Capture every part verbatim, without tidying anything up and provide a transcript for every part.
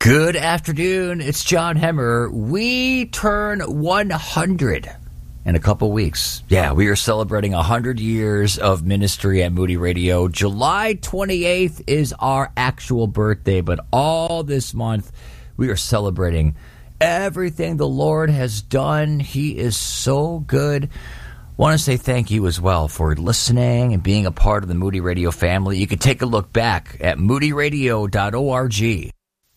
Good afternoon. It's John Hemmer. We turn one hundred in a couple weeks. Yeah, we are celebrating one hundred years of ministry at Moody Radio. July twenty-eighth is our actual birthday, but all this month we are celebrating everything the Lord has done. He is so good. Want to say thank you as well for listening and being a part of the Moody Radio family. You can take a look back at moody radio dot org.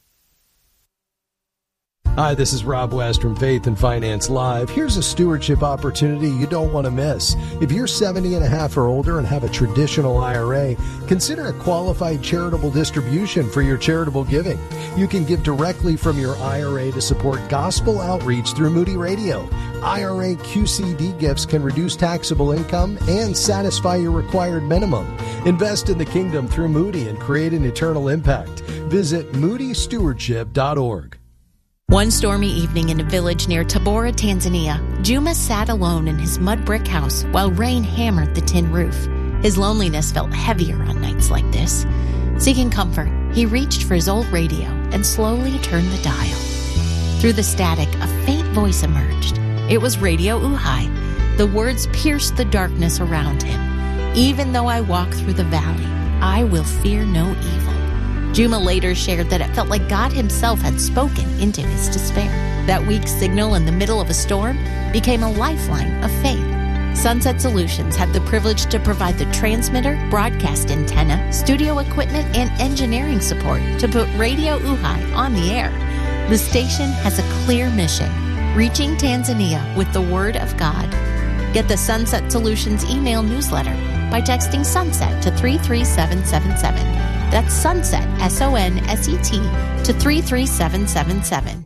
Hi, this is Rob West from Faith and Finance Live. Here's a stewardship opportunity you don't want to miss. If you're seventy and a half or older and have a traditional I R A, consider a qualified charitable distribution for your charitable giving. You can give directly from your I R A to support gospel outreach through Moody Radio. I R A Q C D gifts can reduce taxable income and satisfy your required minimum. Invest in the kingdom through Moody and create an eternal impact. Visit moody stewardship dot org. One stormy evening in a village near Tabora, Tanzania, Juma sat alone in his mud brick house while rain hammered the tin roof. His loneliness felt heavier on nights like this. Seeking comfort, he reached for his old radio and slowly turned the dial. Through the static, a faint voice emerged. It was Radio Uhai. The words pierced the darkness around him. Even though I walk through the valley, I will fear no evil. Juma later shared that it felt like God himself had spoken into his despair. That weak signal in the middle of a storm became a lifeline of faith. Sunset Solutions had the privilege to provide the transmitter, broadcast antenna, studio equipment, and engineering support to put Radio Uhai on the air. The station has a clear mission, reaching Tanzania with the Word of God. Get the Sunset Solutions email newsletter by texting SUNSET to three three seven seven seven. That's SUNSET, S O N S E T, to three three seven seven seven.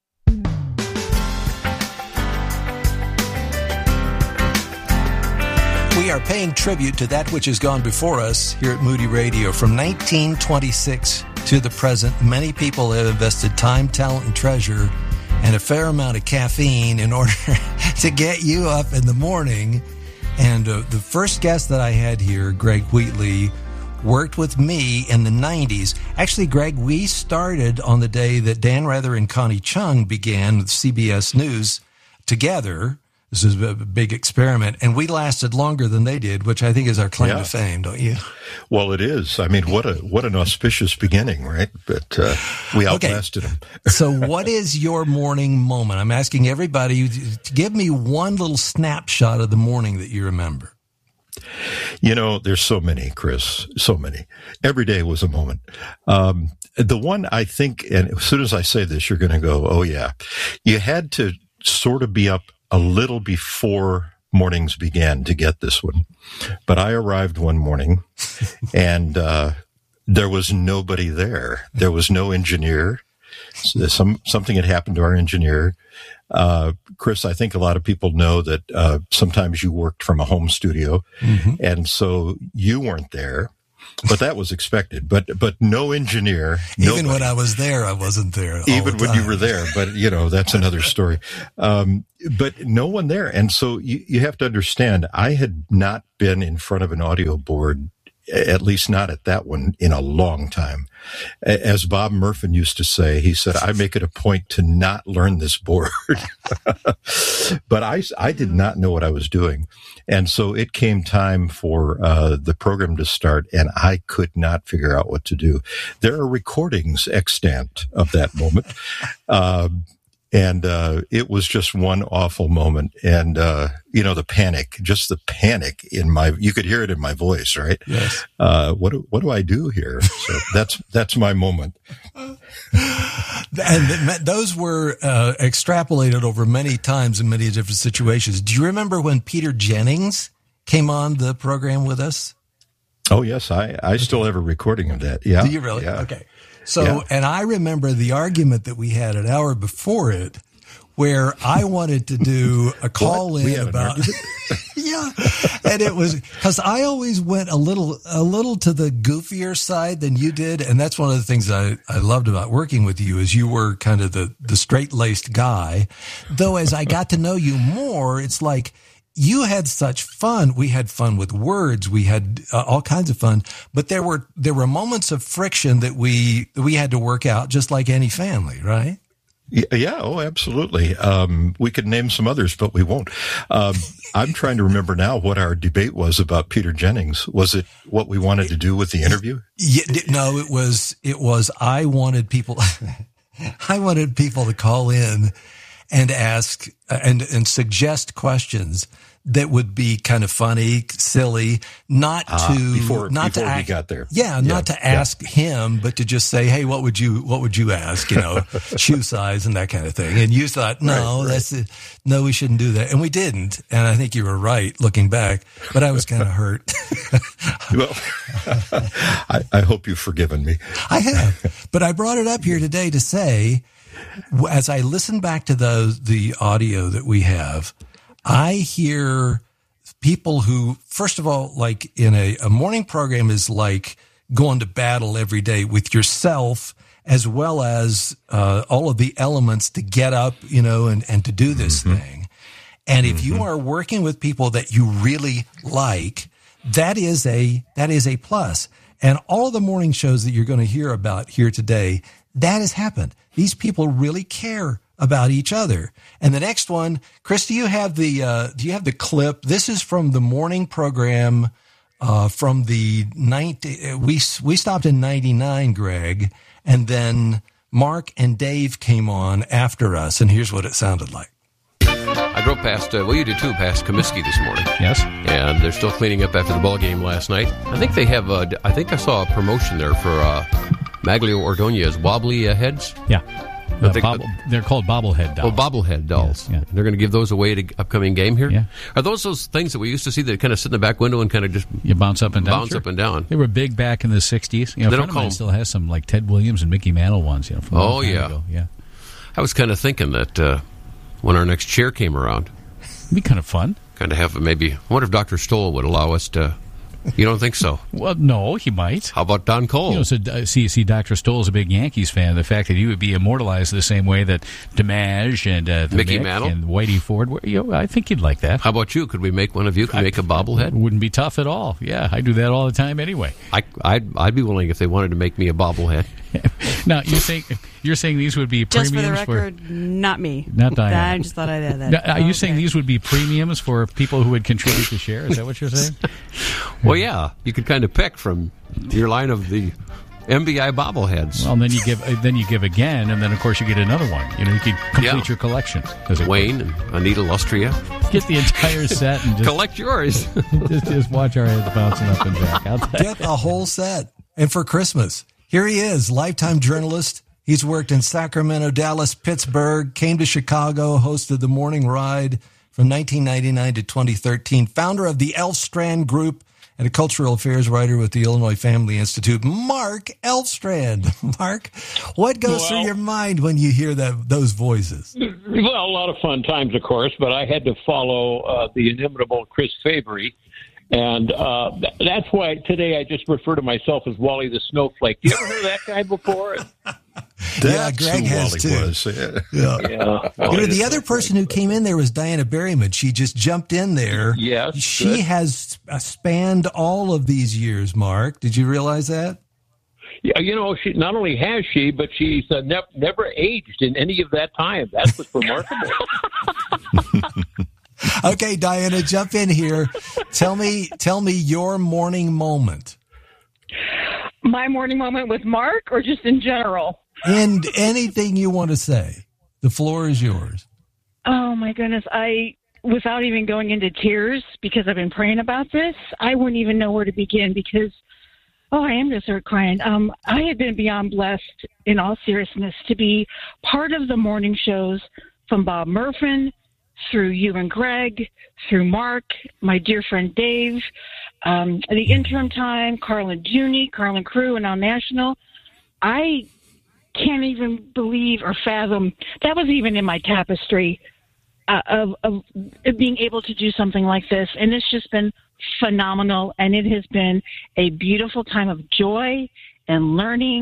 We are paying tribute to that which has gone before us here at Moody Radio. From nineteen twenty-six to the present, many people have invested time, talent, and treasure, and a fair amount of caffeine in order to get you up in the morning. And uh, the first guest that I had here, Greg Wheatley, worked with me in the nineties. Actually, Greg, we started on the day that Dan Rather and Connie Chung began with C B S News together. This is a big experiment, and we lasted longer than they did, which I think is our claim yeah. to fame, don't you? Well, it is. I mean, what a what an auspicious beginning, right? But uh, we outlasted okay. them. So what is your morning moment? I'm asking everybody to give me one little snapshot of the morning that you remember. You know, there's so many, Chris, so many. Every day was a moment. Um, the one I think, and as soon as I say this, you're going to go, oh, yeah. You had to sort of be up a little before mornings began to get this one. But I arrived one morning, and uh, there was nobody there. There was no engineer. Some Something had happened to our engineer. Uh, Chris, I think a lot of people know that uh, sometimes you worked from a home studio, mm-hmm. and so you weren't there, but that was expected. But but no engineer. Even nobody. when I was there, I wasn't there. All Even the when time. you were there, but you know that's another story. Um, but no one there, and so you, you have to understand. I had not been in front of an audio board, at least not at that one, in a long time. As Bob Murphin used to say, he said, I make it a point to not learn this board. But I, I did not know what I was doing. And so it came time for uh, the program to start, and I could not figure out what to do. There are recordings extant of that moment. Um, And uh, it was just one awful moment. And, uh, you know, the panic, just the panic in my, you could hear it in my voice, right? Yes. Uh, what, do, what do I do here? So that's, that's my moment. And th- those were uh, extrapolated over many times in many different situations. Do you remember when Peter Jennings came on the program with us? Oh, yes. I, I still have a recording of that. Yeah. Do you really? Yeah. Okay. So, yeah. and I remember the argument that we had an hour before it, where I wanted to do a call what? in about, yeah, and it was because I always went a little, a little to the goofier side than you did, and that's one of the things I, I loved about working with you is you were kind of the the straight laced guy. Though as I got to know you more, it's like you had such fun. We had fun with words. We had uh, all kinds of fun, but there were there were moments of friction that we that we had to work out, just like any family, right? Yeah, oh, absolutely. Um, we could name some others, but we won't. Um, I'm trying to remember now what our debate was about Peter Jennings. Was it what we wanted to do with the interview? Yeah, no, it was, it was, I wanted people, I wanted people to call in and ask and, and suggest questions that would be kind of funny, silly, not to, uh, before, not before to ask, we got there. Yeah, yeah, not to ask yeah. him, but to just say, hey, what would you, what would you ask? You know, shoe size and that kind of thing. And you thought, no, right, right. that's it. No, we shouldn't do that. And we didn't. And I think you were right looking back, but I was kind of hurt. Well, I, I hope you've forgiven me. I have, but I brought it up here today to say, as I listen back to those, the audio that we have, I hear people who, first of all, like in a, a morning program is like going to battle every day with yourself, as well as uh, all of the elements to get up, you know, and, and to do this mm-hmm. thing. And if mm-hmm. you are working with people that you really like, that is a, that is a plus. And all of the morning shows that you're going to hear about here today, that has happened. These people really care about each other. And the next one, Chris, do you have the uh, do you have the clip? This is from the morning program uh, from the ninety. We we stopped in ninety-nine, Greg, and then Mark and Dave came on after us, and here's what it sounded like. I drove past, uh, well, you did too, past Comiskey this morning. Yes. And they're still cleaning up after the ball game last night. I think they have, uh, I think I saw a promotion there for uh, Maglio Ordonez wobbly uh, heads. Yeah. I Uh, think, bobble, they're called bobblehead dolls. Oh, bobblehead dolls. Yes, yeah. They're going to give those away at an upcoming game here? Yeah. Are those those things that we used to see that kind of sit in the back window and kind of just you bounce up and down? Bounce Sure. up and down. They were big back in the sixties. You know, They a don't friend of call mine them- still has some, like Ted Williams and Mickey Mantle ones. You know, from a long Oh, time yeah. ago. Yeah. I was kind of thinking that uh, when our next chair came around, It'd be kind of fun. kind of have maybe, I wonder if Doctor Stoll would allow us to, you don't think so? Well, no, he might. How about Don Cole? You know, so uh, see, see, Doctor Stoll's a big Yankees fan. The fact that he would be immortalized the same way that DiMaggio and uh, the Mickey Mick Mantle? and Whitey Ford, were, you know, I think you'd like that. How about you? Could we make one of you? Could we make a bobblehead? Wouldn't be tough at all. Yeah, I do that all the time anyway. I, I'd, I'd be willing if they wanted to make me a bobblehead. Now, you think you're saying these would be Just premiums for the record, not me. Not Diane. I just thought I'd add that. Now, are you Okay. saying these would be premiums for people who would contribute to share? Is that what you're saying? Well, yeah, you could kind of pick from your line of the M B I bobbleheads. Well, and then you give, uh, then you give again, and then of course you get another one. You know, you can complete Yeah. your collection. as it Wayne and Anita Lustria. were. Get the entire set and just, Collect yours. just just watch our heads bouncing up and back. I'll tell you. Get the whole set. And for Christmas, here he is, lifetime journalist. He's worked in Sacramento, Dallas, Pittsburgh, came to Chicago, hosted the Morning Ride from nineteen ninety-nine to twenty thirteen, founder of the Elfstrand Group, and a cultural affairs writer with the Illinois Family Institute, Mark Elfstrand. Mark, what goes Well- through your mind when you hear that those voices? Well, a lot of fun times, of course, but I had to follow uh, the inimitable Chris Fabry. And uh, th- that's why today I just refer to myself as Wally the Snowflake. Do you ever hear that guy before? Yeah, That's Greg who has Wally too. was. Yeah. Yeah. Yeah. You know, the other person who came in there was Diana Berryman. She just jumped in there. Yes, She good. has uh, spanned all of these years, Mark. Did you realize that? Yeah, you know, she not only has she, but she's uh, ne- never aged in any of that time. That's what's remarkable. Okay, Diana, jump in here. Tell me, tell me your morning moment. My morning moment with Mark, or just in general? And anything you want to say. The floor is yours. Oh my goodness, I without even going into tears because I've been praying about this, I wouldn't even know where to begin because oh, I am going to start crying. Um, I had been beyond blessed, in all seriousness, to be part of the morning shows from Bob Murphin, through you and Greg, through Mark, my dear friend Dave, um, the interim time, Carlin Juni, Carlin Crew, and now National. I can't even believe or fathom that was even in my tapestry uh, of, of being able to do something like this. And it's just been phenomenal. And it has been a beautiful time of joy and learning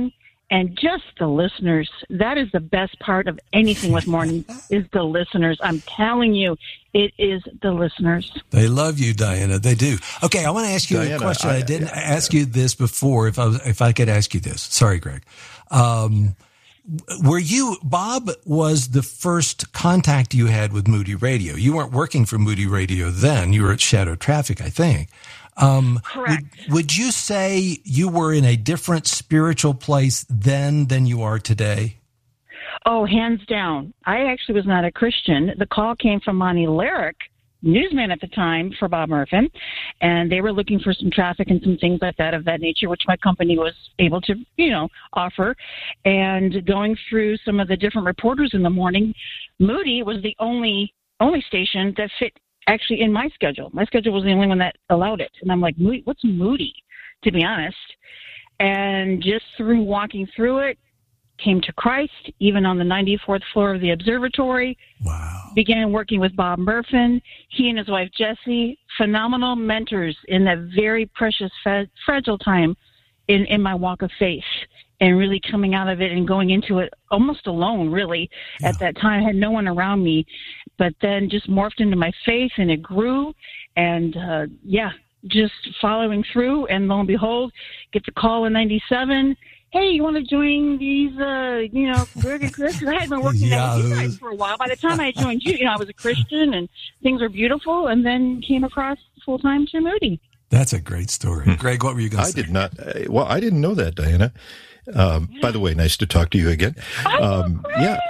and just the listeners. That is the best part of anything with morning is the listeners. I'm telling you, it is the listeners. They love you, Diana. They do. Okay, I want to ask you Diana, a question. I, I didn't yeah, ask you this before. If I was, if I could ask you this, sorry, Greg. Um, were you Bob? Was the first contact you had with Moody Radio? You weren't working for Moody Radio then. You were at Shadow Traffic, I think. Um, Correct. Would, would you say you were in a different spiritual place then than you are today? Oh, hands down. I actually was not a Christian. The call came from Monty Larrick, newsman at the time for Bob Murphin, and they were looking for some traffic and some things like that of that nature, which my company was able to, you know, offer. And going through some of the different reporters in the morning, Moody was the only only station that fit actually in my schedule. My schedule was the only one that allowed it. And I'm like, Moody, what's Moody, to be honest? And just through walking through it, came to Christ, even on the ninety-fourth floor of the observatory. Wow. Began working with Bob Murphin. He and his wife, Jessie, phenomenal mentors in that very precious, fa- fragile time in, in my walk of faith, and really coming out of it and going into it almost alone, really. Yeah. At that time, I had no one around me, but then just morphed into my faith, and it grew. And, uh, yeah, just following through, and lo and behold, get the call in ninety-seven. Hey, you want to join these, uh, you know, Greg and Chris? Because I had been working yeah, with you guys for a while. By the time I joined you, you know, I was a Christian and things were beautiful, and then came across full-time to Moody. That's a great story. Greg, what were you going to I say? I did not, uh, well, I didn't know that, Diana. Um, yeah. By the way, nice to talk to you again. Um, yeah.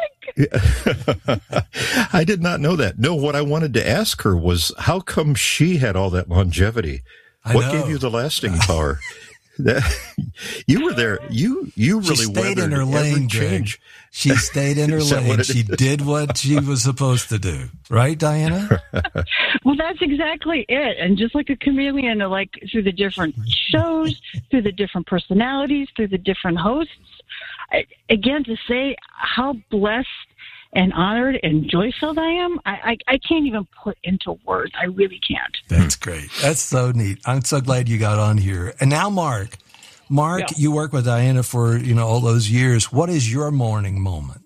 I did not know that. No, what I wanted to ask her was, how come she had all that longevity? I what know. gave you the lasting power? That, you were there. You you really she stayed weathered in her lane, every Greg. change. She stayed in her lane. She did what she was supposed to do. Right, Diana? Well, that's exactly it. And just like a chameleon, like through the different shows, through the different personalities, through the different hosts. I, again, to say how blessed and honored and joy-filled I am, I, I, I can't even put into words. I really can't. That's great. That's so neat. I'm so glad you got on here. And now, Mark. Mark, yeah. You work with Diana for, you know, all those years. What is your morning moment?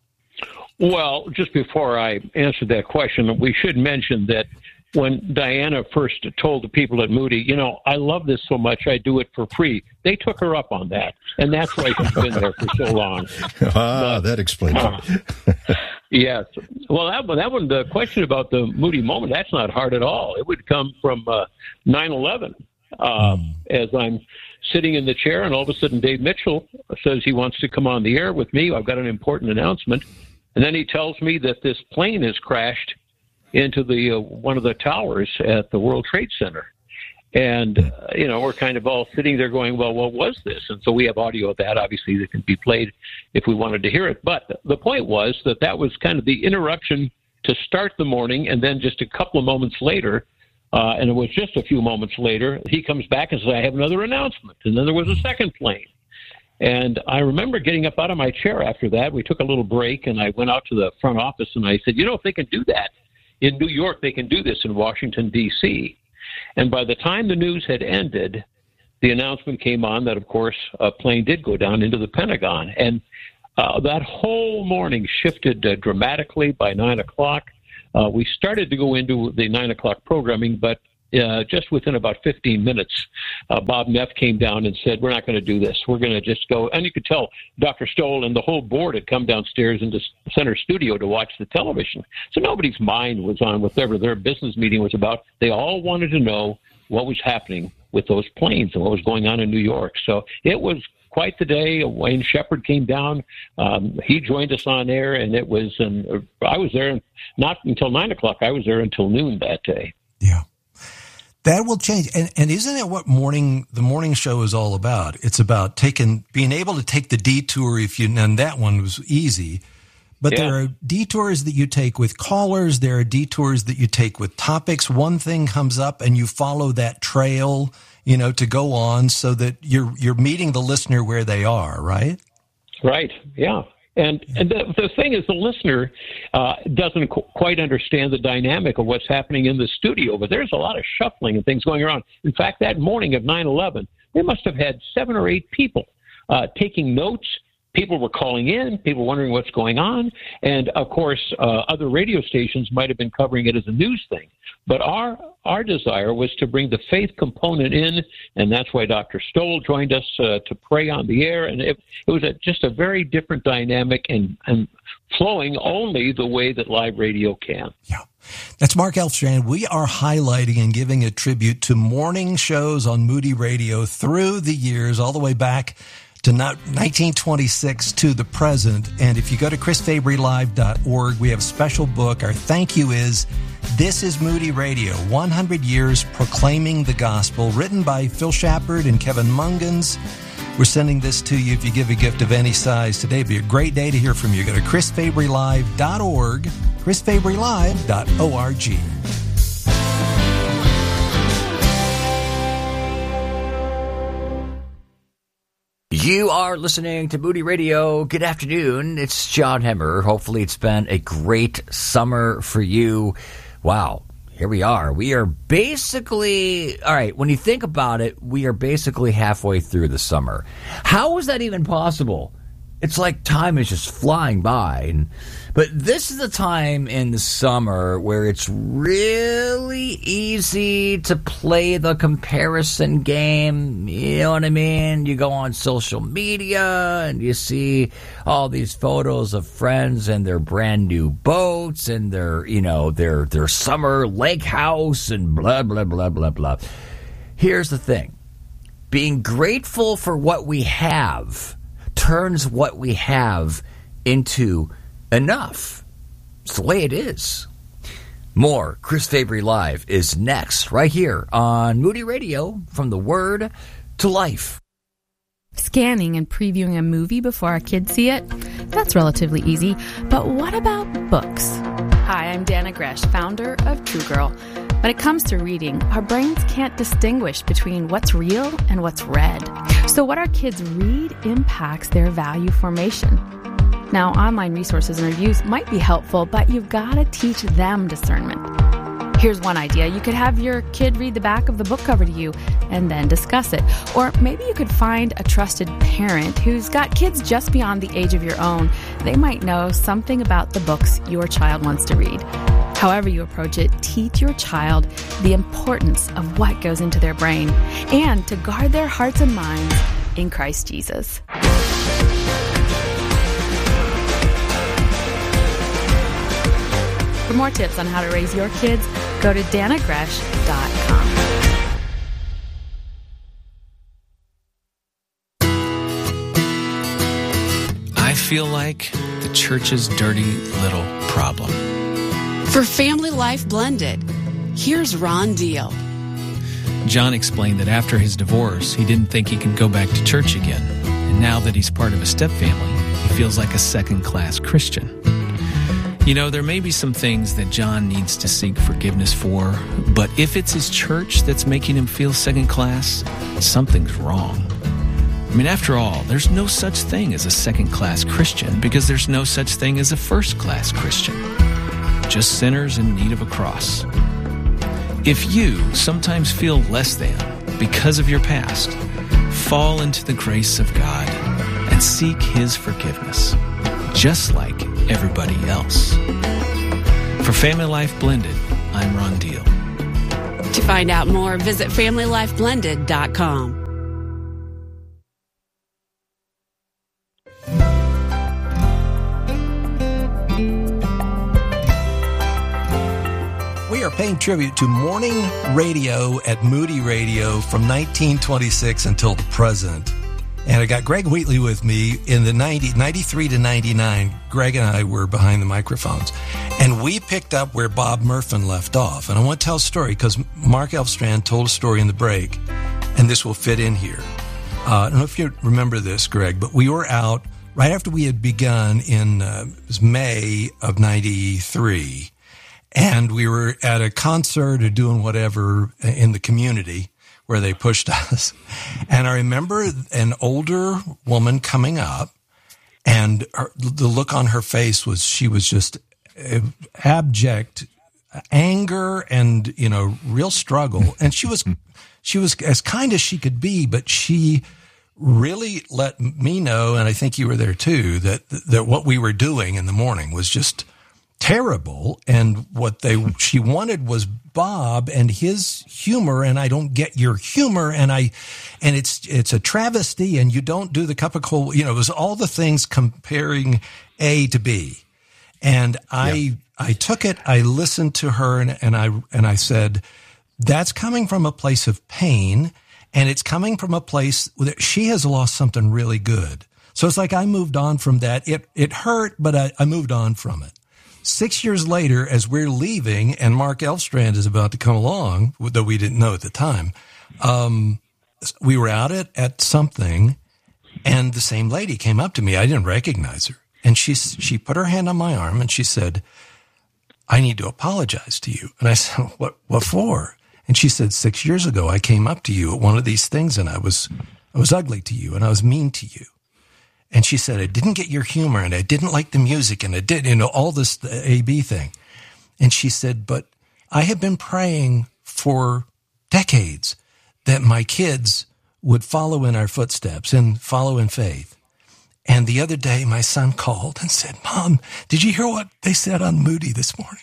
Well, just before I answer that question, we should mention that when Diana first told the people at Moody, you know, I love this so much, I do it for free, they took her up on that. And that's why she's been there for so long. Ah, but, that explains uh, it. Yes. Well, that one, that one, the question about the Moody moment, that's not hard at all. It would come from uh, nine eleven. Uh, mm. As I'm sitting in the chair, and all of a sudden Dave Mitchell says he wants to come on the air with me. I've got an important announcement. And then he tells me that this plane has crashed into the uh, one of the towers at the World Trade Center. And, uh, you know, we're kind of all sitting there going, well, what was this? And so we have audio of that, obviously, that can be played if we wanted to hear it. But the point was that that was kind of the interruption to start the morning, and then just a couple of moments later, uh, and it was just a few moments later, he comes back and says, I have another announcement. And then there was a second plane. And I remember getting up out of my chair after that. We took a little break, and I went out to the front office, and I said, you know, if they can do that in New York, they can do this in Washington, D C And by the time the news had ended, the announcement came on that, of course, a plane did go down into the Pentagon. And uh, that whole morning shifted uh, dramatically by nine o'clock. Uh, we started to go into the nine o'clock programming, but uh, just within about fifteen minutes, uh, Bob Neff came down and said, we're not going to do this. We're going to just go. And you could tell Doctor Stoll and the whole board had come downstairs into center studio to watch the television. So nobody's mind was on whatever their business meeting was about. They all wanted to know what was happening with those planes and what was going on in New York. So it was quite the day. Wayne Shepherd came down. Um, he joined us on air, and it was, and I was there not until nine o'clock. I was there until noon that day. Yeah. That will change. And, and isn't it what morning, the morning show is all about? It's about taking, being able to take the detour if you, and that one was easy, but yeah. There are detours that you take with callers. There are detours that you take with topics. One thing comes up and you follow that trail, you know, to go on so that you're, you're meeting the listener where they are, right? Right. Yeah. And, and the, the thing is, the listener uh, doesn't qu- quite understand the dynamic of what's happening in the studio, but there's a lot of shuffling and things going around. In fact, that morning of nine eleven, they must have had seven or eight people uh, taking notes people were calling in, people wondering what's going on, and of course, uh, other radio stations might have been covering it as a news thing. But our our desire was to bring the faith component in, and that's why Doctor Stoll joined us uh, to pray on the air, and it, it was a, just a very different dynamic and, and flowing only the way that live radio can. Yeah. That's Mark Elfstrand. We are highlighting and giving a tribute to morning shows on Moody Radio through the years, all the way back to nineteen twenty-six to the present. And if you go to chris fabry live dot org, we have a special book. Our thank you is This is Moody Radio, one hundred years Proclaiming the Gospel, written by Phil Shepard and Kevin Mungans. We're sending this to you if you give a gift of any size today. It'd be a great day to hear from you. Go to chris fabry live dot org, chris fabry live dot org. You are listening to Moody Radio. Good afternoon. It's John Hemmer. Hopefully it's been a great summer for you. Wow. Here we are. We are basically, all right, when you think about it, we are basically halfway through the summer. How is that even possible? It's like time is just flying by. And, but this is the time in the summer where it's really easy to play the comparison game. You know what I mean? You go on social media and you see all these photos of friends and their brand new boats and their, you know, their, their summer lake house and blah, blah, blah, blah, blah. Here's the thing. Being grateful for what we have turns what we have into enough. It's the way it is. More Chris Fabry Live is next, right here on Moody Radio, from the Word to Life. Scanning and previewing a movie before our kids see it? That's relatively easy. But what about books? Hi, I'm Dana Gresh, founder of True Girl. When it comes to reading, our brains can't distinguish between what's real and what's read. So what our kids read impacts their value formation. Now, online resources and reviews might be helpful, but you've got to teach them discernment. Here's one idea. You could have your kid read the back of the book cover to you and then discuss it. Or maybe you could find a trusted parent who's got kids just beyond the age of your own. They might know something about the books your child wants to read. However you approach it, teach your child the importance of what goes into their brain and to guard their hearts and minds in Christ Jesus. For more tips on how to raise your kids, go to dana gresh dot com. I feel like the church's dirty little problem. For Family Life Blended, here's Ron Deal. John explained that after his divorce, he didn't think he could go back to church again. And now that he's part of a stepfamily, he feels like a second-class Christian. You know, there may be some things that John needs to seek forgiveness for, but if it's his church that's making him feel second-class, something's wrong. I mean, after all, there's no such thing as a second-class Christian because there's no such thing as a first-class Christian. Just sinners in need of a cross. If you sometimes feel less than because of your past, fall into the grace of God and seek His forgiveness, just like everybody else. For Family Life Blended, I'm Ron Deal. To find out more, visit family life blended dot com. We are paying tribute to morning radio at Moody Radio from nineteen twenty-six until the present. And I got Greg Wheatley with me in the ninety, ninety-three to ninety-nine. Greg and I were behind the microphones. And we picked up where Bob Murphin left off. And I want to tell a story because Mark Elfstrand told a story in the break, and this will fit in here. Uh, I don't know if you remember this, Greg, but we were out right after we had begun in uh, it was May of ninety-three. And we were at a concert or doing whatever in the community where they pushed us. And I remember an older woman coming up, and her, the look on her face was she was just abject anger and, you know, real struggle. And she was she was as kind as she could be, but she really let me know, and I think you were there too, that that what we were doing in the morning was just terrible. And what they she wanted was Bob and his humor, and I don't get your humor, and I and it's it's a travesty, and you don't do the cup of cold. You know, it was all the things comparing A to B, and I yeah. I took it. I listened to her, and, and I and I said, that's coming from a place of pain. And it's coming from a place that she has lost something really good. So it's like I moved on from that. It it hurt, but I, I moved on from it. Six years later, as we're leaving, and Mark Elstrand is about to come along, though we didn't know at the time, um, we were out at, at something, and the same lady came up to me. I didn't recognize her. And she, she put her hand on my arm, and she said, I need to apologize to you. And I said, what, what for? And she said, six years ago, I came up to you at one of these things, and I was, I was ugly to you, and I was mean to you. And she said, I didn't get your humor, and I didn't like the music, and I did, you know, all this A B thing. And she said, but I have been praying for decades that my kids would follow in our footsteps and follow in faith. And the other day, my son called and said, Mom, did you hear what they said on Moody this morning?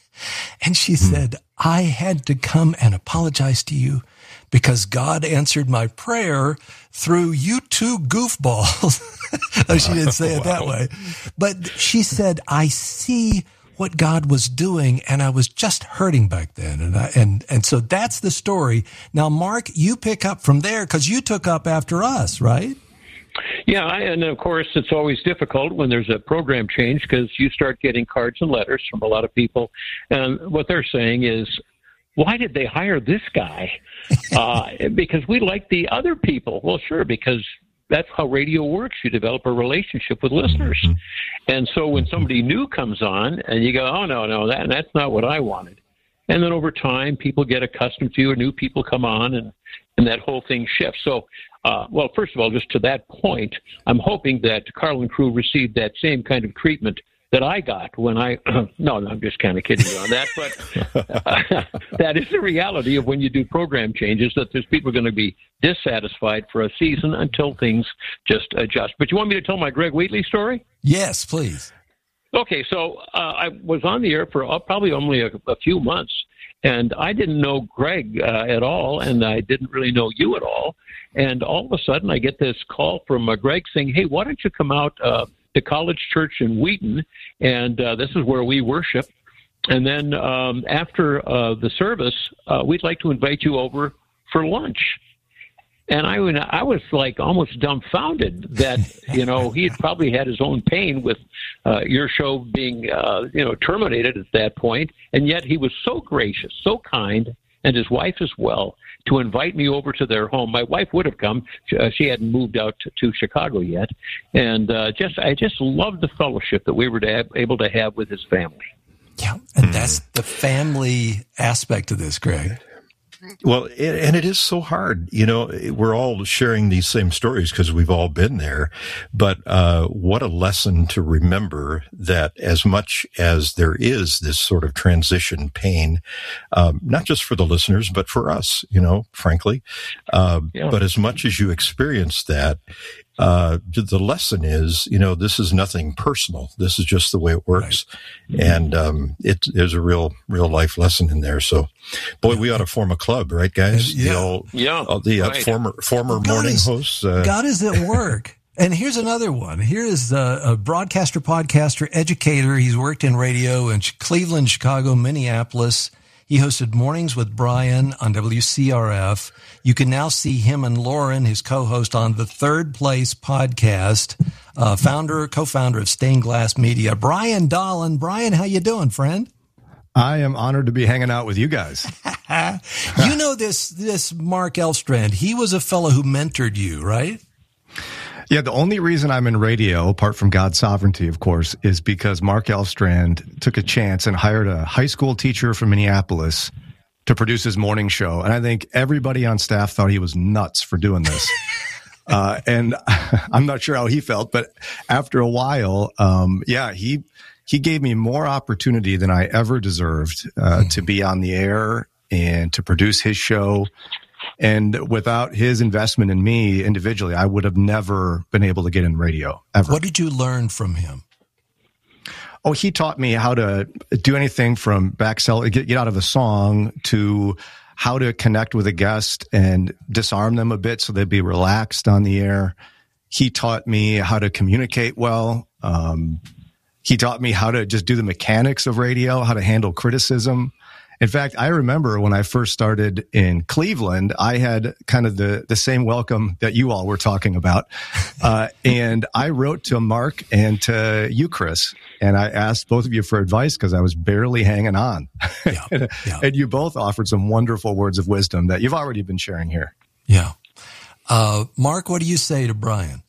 And she said, I had to come and apologize to you because God answered my prayer through you two goofballs. She didn't say it that way. But she said, I see what God was doing, and I was just hurting back then. And I, and, and so that's the story. Now, Mark, you pick up from there because you took up after us, right? Yeah, and of course, it's always difficult when there's a program change because you start getting cards and letters from a lot of people. And what they're saying is, why did they hire this guy? Uh, because we like the other people. Well, sure, because that's how radio works. You develop a relationship with listeners. Mm-hmm. And so when somebody new comes on and you go, oh, no, no, that that's not what I wanted. And then over time, people get accustomed to you, or new people come on, and, and that whole thing shifts. So, uh, well, first of all, just to that point, I'm hoping that Carl and crew received that same kind of treatment that I got when I, no, no, I'm just kind of kidding you on that, but uh, that is the reality of when you do program changes, that there's people going to be dissatisfied for a season until things just adjust. But you want me to tell my Greg Wheatley story? Yes, please. Okay, so uh, I was on the air for uh, probably only a, a few months, and I didn't know Greg uh, at all, and I didn't really know you at all. And all of a sudden, I get this call from uh, Greg saying, hey, why don't you come out uh, to College Church in Wheaton, and uh, this is where we worship. And then um, after uh, the service, uh, we'd like to invite you over for lunch. And I, I was like almost dumbfounded that, you know, he had probably had his own pain with uh, your show being, uh, you know, terminated at that point. And yet he was so gracious, so kind, and his wife as well, to invite me over to their home. My wife would have come. Uh, she hadn't moved out to, to Chicago yet. And uh, just I just loved the fellowship that we were to have, able to have with his family. Yeah, and that's the family aspect of this, Greg. Well, and it is so hard. You know, we're all sharing these same stories because we've all been there. But uh what a lesson to remember that as much as there is this sort of transition pain, um, not just for the listeners, but for us, you know, frankly. Uh, yeah. But as much as you experience that, Uh, the lesson is, you know, this is nothing personal. This is just the way it works. Right. And, um, it, there's a real, real life lesson in there. So, boy, we ought to form a club, right, guys? Yeah. The old, yeah. Uh, the uh, right. former, former God morning is, hosts. Uh, God is at work. And here's another one. Here is a, a broadcaster, podcaster, educator. He's worked in radio in Cleveland, Chicago, Minneapolis. He hosted Mornings with Brian on W C R F. You can now see him and Lauren, his co-host, on the Third Place podcast, uh, founder, co-founder of Stained Glass Media. Brian Dolan. Brian, how you doing, friend? I am honored to be hanging out with you guys. You know this, this Mark Elstrand. He was a fellow who mentored you, right? Yeah, the only reason I'm in radio, apart from God's sovereignty, of course, is because Mark Elstrand took a chance and hired a high school teacher from Minneapolis to produce his morning show. And I think everybody on staff thought he was nuts for doing this. uh, and I'm not sure how he felt, but after a while, um, yeah, he he gave me more opportunity than I ever deserved uh, mm. to be on the air and to produce his show. And without his investment in me individually, I would have never been able to get in radio ever. What did you learn from him? Oh, he taught me how to do anything from back sell, get, get out of a song to how to connect with a guest and disarm them a bit so they'd be relaxed on the air. He taught me how to communicate well. Um, he taught me how to just do the mechanics of radio, how to handle criticism. In fact, I remember when I first started in Cleveland, I had kind of the, the same welcome that you all were talking about. Uh, and I wrote to Mark and to you, Chris, and I asked both of you for advice because I was barely hanging on. Yeah, and, yeah. and you both offered some wonderful words of wisdom that you've already been sharing here. Yeah. Uh, Mark, what do you say to Brian?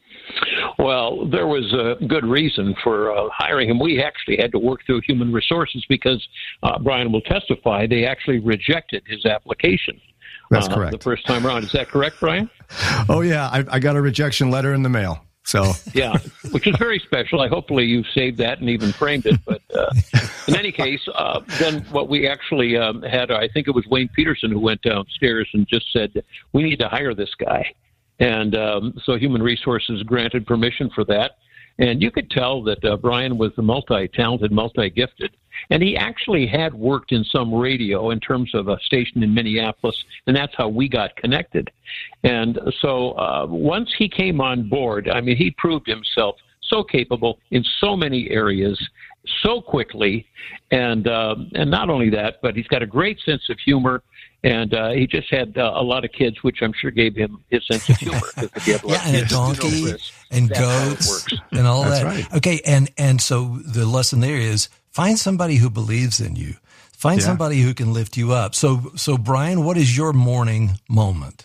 Well, there was a good reason for uh, hiring him. We actually had to work through human resources because uh, Brian will testify they actually rejected his application. That's uh, correct. The first time around. Is that correct, Brian? Oh, yeah. I, I got a rejection letter in the mail. So yeah, which is very special. I hopefully you've saved that and even framed it. But uh, in any case, uh, then what we actually um, had, I think it was Wayne Peterson who went downstairs and just said, we need to hire this guy. And um, so Human Resources granted permission for that. And you could tell that uh, Brian was multi-talented, multi-gifted. And he actually had worked in some radio in terms of a station in Minneapolis, and that's how we got connected. And so uh, once he came on board, I mean, he proved himself so capable in so many areas so quickly. And uh, and not only that, but he's got a great sense of humor. And uh, he just had uh, a lot of kids, which I'm sure gave him his sense of humor. If you have a lot yeah, and a kids, donkey you know, Chris, and goats and all That's that. Right. Okay, and, and so the lesson there is find somebody who believes in you. Find Yeah. somebody who can lift you up. So, so Brian, what is your morning moment?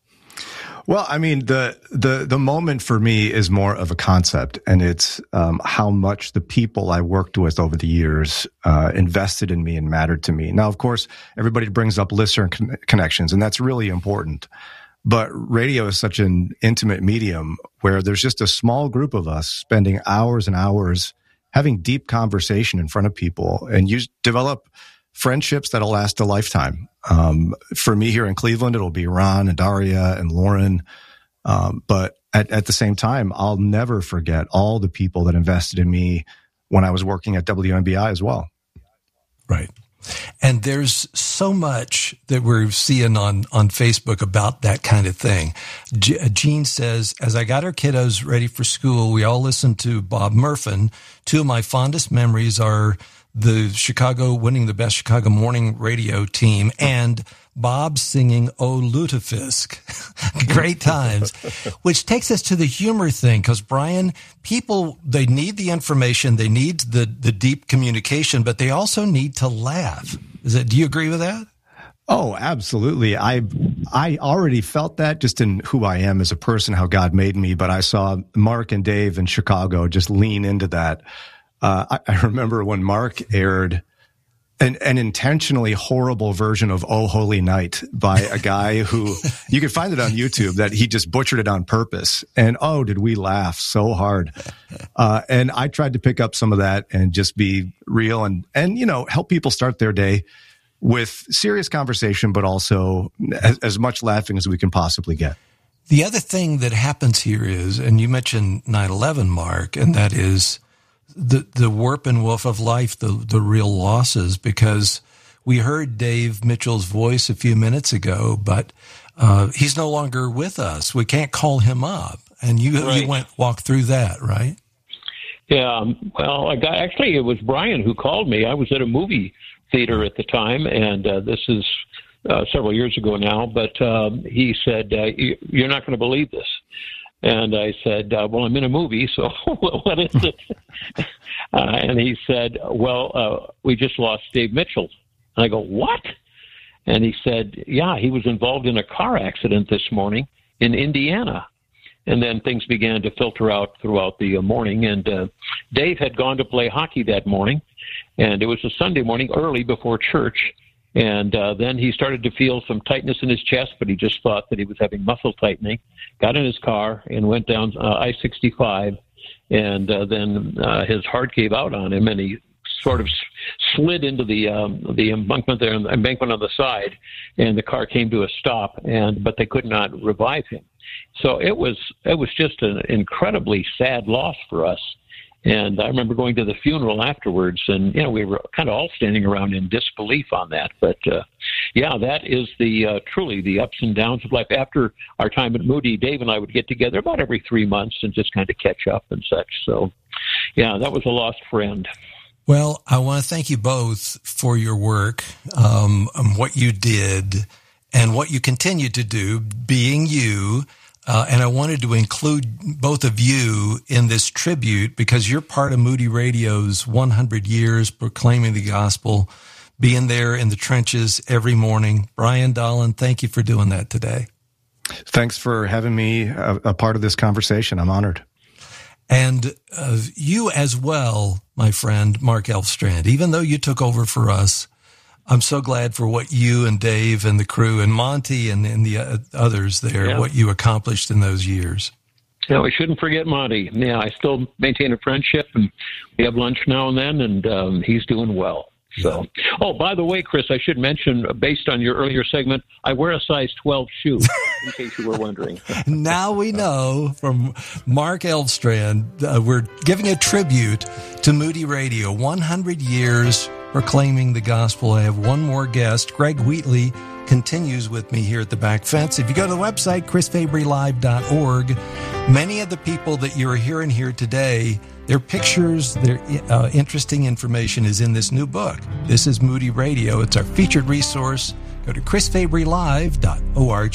Well, I mean, the the the moment for me is more of a concept, and it's um, how much the people I worked with over the years uh, invested in me and mattered to me. Now, of course, everybody brings up listener con- connections, and that's really important. But radio is such an intimate medium where there's just a small group of us spending hours and hours having deep conversation in front of people, and you develop friendships that'll last a lifetime. Um, for me here in Cleveland, it'll be Ron and Daria and Lauren. Um, but at, at the same time, I'll never forget all the people that invested in me when I was working at W M B I as well. Right. And there's so much that we're seeing on, on Facebook about that kind of thing. G- Jean says, as I got our kiddos ready for school, we all listened to Bob Murphin. Two of my fondest memories are the Chicago winning the best Chicago morning radio team and Bob singing "Oh Lutefisk." Great times, which takes us to the humor thing. Because Brian, people, they need the information, they need the, the deep communication, but they also need to laugh. Is it, do you agree with that? Oh, absolutely. I I already felt that just in who I am as a person, how God made me. But I saw Mark and Dave in Chicago just lean into that. Uh, I, I remember when Mark aired an, an intentionally horrible version of "Oh Holy Night" by a guy who you can find it on YouTube that he just butchered it on purpose. And oh, did we laugh so hard? Uh, and I tried to pick up some of that and just be real and, and, you know, help people start their day with serious conversation, but also as, as much laughing as we can possibly get. The other thing that happens here is, and you mentioned nine eleven, Mark, and that is the the warp and woof of life, the the real losses, because we heard Dave Mitchell's voice a few minutes ago, but uh, he's no longer with us. We can't call him up. And you, Right. you went walk through that, right? Yeah, um, well, I got, actually, it was Brian who called me. I was at a movie theater at the time, and uh, this is uh, several years ago now, but um, he said, uh, you're not going to believe this. And I said, uh, well, I'm in a movie, so what is it? uh, and he said, well, uh, we just lost Dave Mitchell. And I go, what? And he said, yeah, he was involved in a car accident this morning in Indiana. And then things began to filter out throughout the uh, morning. And uh, Dave had gone to play hockey that morning, and it was a Sunday morning early before church. And uh, then he started to feel some tightness in his chest, but he just thought that he was having muscle tightening, got in his car and went down uh, I sixty-five. And uh, then uh, his heart gave out on him, and he sort of slid into the um, the embankment there, embankment on the side, and the car came to a stop. And but they could not revive him. So it was it was just an incredibly sad loss for us. And I remember going to the funeral afterwards, and you know we were kind of all standing around in disbelief on that. But uh, yeah, that is the uh, truly the ups and downs of life. After our time at Moody, Dave and I would get together about every three months and just kind of catch up and such. So yeah, that was a lost friend. Well, I want to thank you both for your work, um, and what you did, and what you continue to do, being you. Uh, and I wanted to include both of you in this tribute because you're part of Moody Radio's one hundred years proclaiming the gospel, being there in the trenches every morning. Brian Dolan, thank you for doing that today. Thanks for having me a, a part of this conversation. I'm honored. And uh, you as well, my friend, Mark Elfstrand, even though you took over for us, I'm so glad for what you and Dave and the crew and Monty and, and the uh, others there, yeah. what you accomplished in those years. Yeah, we shouldn't forget Monty. Yeah, I still maintain a friendship, and we have lunch now and then, and um, he's doing well. So, oh, by the way, Chris, I should mention, based on your earlier segment, I wear a size twelve shoe, in case you were wondering. Now we know from Mark Elfstrand, uh, we're giving a tribute to Moody Radio, one hundred years proclaiming the gospel. I have one more guest. Greg Wheatley continues with me here at the back fence. If you go to the website, chris fabry live dot org, many of the people that you're hearing here today, their pictures, their uh, interesting information is in this new book. This is Moody Radio. It's our featured resource. Go to chris fabry live dot org.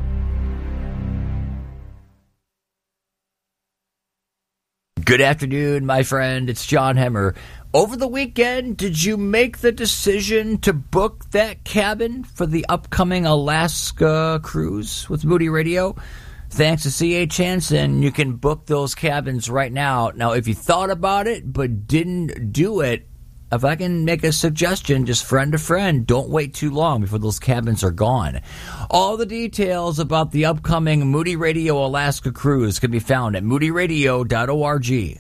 Good afternoon, my friend. It's John Hemmer. Over the weekend, did you make the decision to book that cabin for the upcoming Alaska cruise with Moody Radio? Thanks to C H. Hansen, you can book those cabins right now. Now, if you thought about it but didn't do it, if I can make a suggestion, just friend to friend, don't wait too long before those cabins are gone. All the details about the upcoming Moody Radio Alaska cruise can be found at moody radio dot org.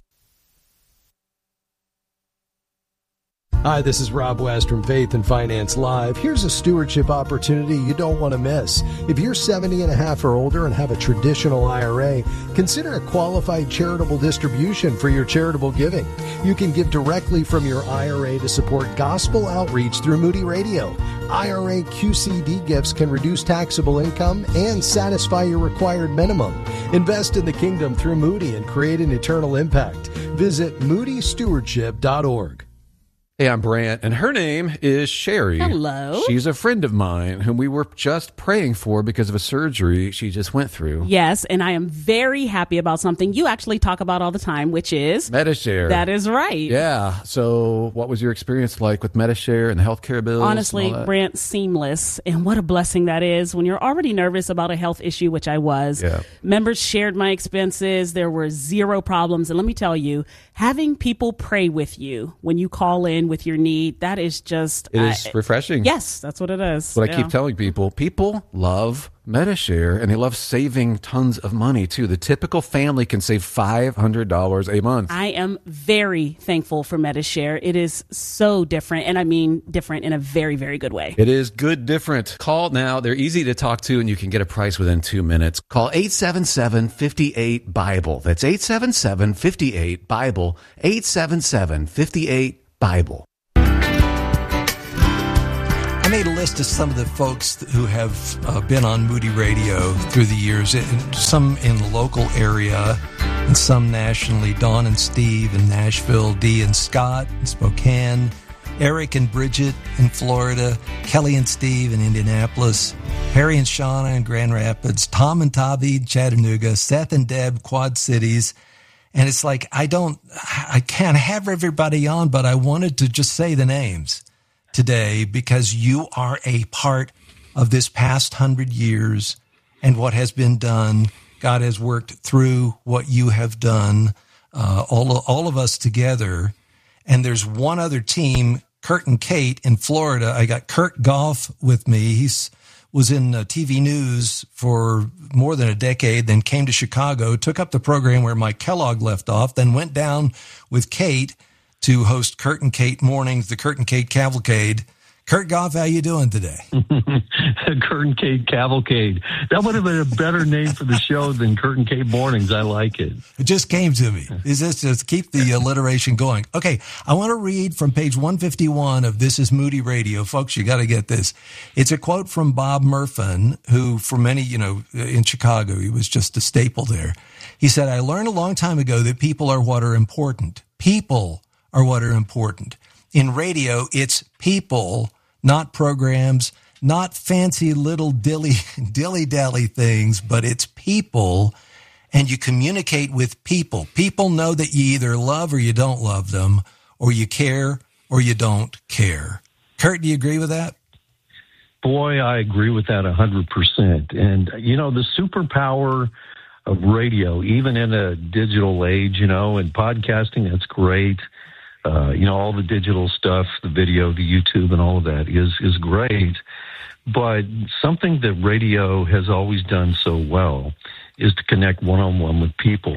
Hi, this is Rob West from Faith and Finance Live. Here's a stewardship opportunity you don't want to miss. If you're seventy and a half or older and have a traditional I R A, consider a qualified charitable distribution for your charitable giving. You can give directly from your I R A to support gospel outreach through Moody Radio. I R A Q C D gifts can reduce taxable income and satisfy your required minimum. Invest in the kingdom through Moody and create an eternal impact. Visit moody stewardship dot org. Hey, I'm Brant, and her name is Sherry. Hello. She's a friend of mine whom we were just praying for because of a surgery she just went through. Yes, and I am very happy about something you actually talk about all the time, which is Medi-Share. That is right. Yeah. So what was your experience like with Medi-Share and the healthcare bills? Honestly, Brant, seamless. And what a blessing that is when you're already nervous about a health issue, which I was. Yeah. Members shared my expenses. There were zero problems. And let me tell you, having people pray with you when you call in with your need, that is just... It is uh, refreshing. Yes, that's what it is. That's what yeah. I keep telling people. People love Medi-Share, and they love saving tons of money, too. The typical family can save five hundred dollars a month. I am very thankful for Medi-Share. It is so different, and I mean different in a very, very good way. It is good different. Call now. They're easy to talk to, and you can get a price within two minutes. Call eight seven seven, five eight, BIBLE. That's eight seven seven, five eight, BIBLE. eight seven seven, five eight, BIBLE. I made a list of some of the folks who have uh, been on Moody Radio through the years, some in the local area and some nationally. Dawn and Steve in Nashville, Dee and Scott in Spokane, Eric and Bridget in Florida, Kelly and Steve in Indianapolis, Harry and Shauna in Grand Rapids, Tom and Tavi in Chattanooga, Seth and Deb, Quad Cities. And it's like, I don't, I can't have everybody on, but I wanted to just say the names today because you are a part of this past hundred years and what has been done. God has worked through what you have done, uh, all, all of us together. And there's one other team, Kurt and Kate in Florida. I got Kurt Goff with me. He's was in uh, T V news for more than a decade, then came to Chicago, took up the program where Mike Kellogg left off, then went down with Kate to host Kurt and Kate Mornings, the Kurt and Kate Cavalcade. Kurt Goff, how you doing today? Kurt and Kate Cavalcade. That would have been a better name for the show than Kurt and Kate Mornings. I like it. It just came to me. Is this just keep the alliteration going? Okay, I want to read from page one fifty-one of This Is Moody Radio. Folks, you got to get this. It's a quote from Bob Murphin, who for many, you know, in Chicago, he was just a staple there. He said, I learned a long time ago that people are what are important. People are what are important. In radio, it's people, not programs, not fancy little dilly, dilly-dally things, but it's people, and you communicate with people. People know that you either love or you don't love them, or you care or you don't care. Kurt, do you agree with that? Boy, I agree with that one hundred percent. And, you know, the superpower of radio, even in a digital age, you know, and podcasting, that's great. Uh, you know, all the digital stuff, the video, the YouTube, and all of that is is great. But something that radio has always done so well is to connect one-on-one with people.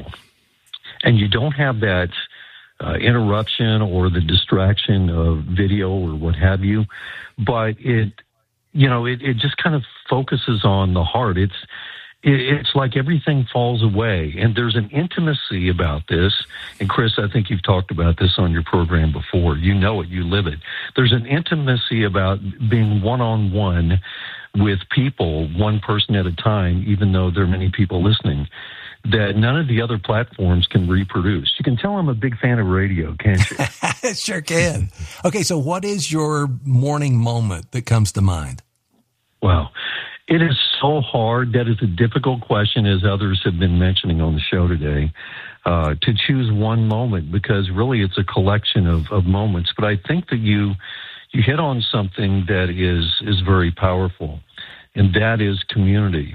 And you don't have that uh, interruption or the distraction of video or what have you. But it, you know, it, it just kind of focuses on the heart. It's It's like everything falls away, and there's an intimacy about this. And Chris, I think you've talked about this on your program before. You know it, you live it. There's an intimacy about being one-on-one with people, one person at a time, even though there are many people listening, that none of the other platforms can reproduce. You can tell I'm a big fan of radio, can't you? Sure can. Okay, so what is your morning moment that comes to mind? Wow. It is so hard. That is a difficult question, as others have been mentioning on the show today, uh, to choose one moment, because really it's a collection of, of moments. But I think that you you hit on something that is is very powerful, and that is community.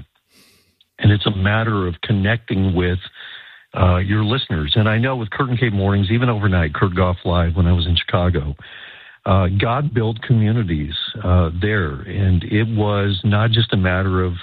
And it's a matter of connecting with uh, your listeners. And I know with Kurt and Kate Mornings, even overnight, Kurt Goff Live, when I was in Chicago, Uh, God built communities uh, there, and it was not just a matter of